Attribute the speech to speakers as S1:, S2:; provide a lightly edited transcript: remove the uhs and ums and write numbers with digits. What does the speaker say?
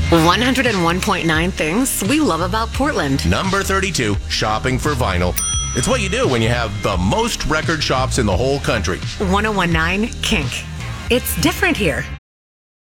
S1: 101.9 things we love about Portland.
S2: Number 32, shopping for vinyl. It's what you do when you have the most record shops in the whole country.
S1: 101.9 Kink. It's different here.